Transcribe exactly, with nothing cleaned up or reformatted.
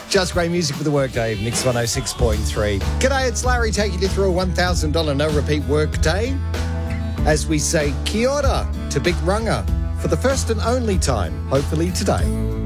Just great music for the workday, Mix one oh six point three. G'day, it's Larry taking you through a one thousand dollars no-repeat workday. As we say kia ora to Big Runga for the first and only time, hopefully today.